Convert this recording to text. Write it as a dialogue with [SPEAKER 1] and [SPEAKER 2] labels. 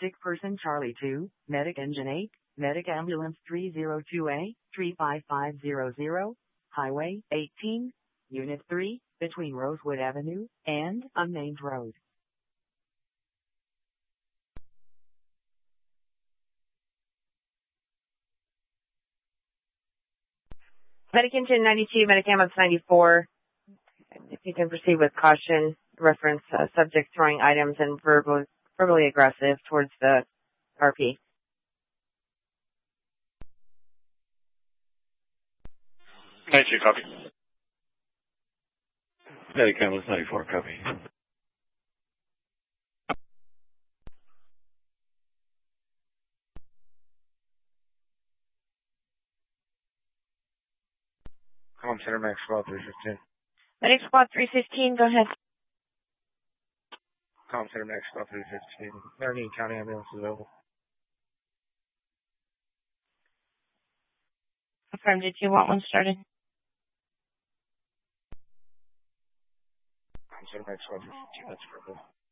[SPEAKER 1] sick person Charlie 2, medic engine 8, medic ambulance 302A, 35500, highway 18, unit 3, between Rosewood Avenue and unnamed road.
[SPEAKER 2] Medic engine 92, medic ambulance 94. If you can proceed with caution, reference subject throwing items and verbally aggressive towards the RP.
[SPEAKER 3] '92, copy.
[SPEAKER 4] Medic ambulance 94, copy.
[SPEAKER 3] Comm Center Max Squad 315.
[SPEAKER 2] Medic squad 315, go ahead.
[SPEAKER 3] Comm Center Max Squad 315. Marin County ambulance is available.
[SPEAKER 2] Affirm, did you want one started?
[SPEAKER 3] Comm Center Max Squad 315, that's perfect.